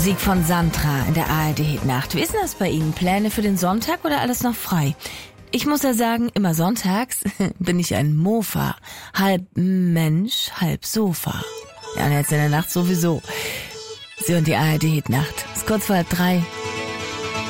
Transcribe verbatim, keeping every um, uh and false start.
Musik von Sandra in der A R D-Hitnacht. Wie ist denn das bei Ihnen? Pläne für den Sonntag oder alles noch frei? Ich muss ja sagen, immer sonntags bin ich ein Mofa. Halb Mensch, halb Sofa. Ja, und jetzt in der Nacht sowieso. Sie und die A R D-Hitnacht. Ist kurz vor halb drei.